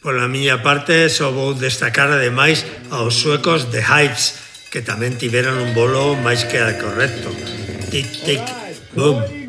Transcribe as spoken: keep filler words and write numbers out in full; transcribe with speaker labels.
Speaker 1: Pola miña parte, só vou destacar ademais aos suecos de Hives, que tamén tiveron un bolo máis que correcto. Tic, tic, boom.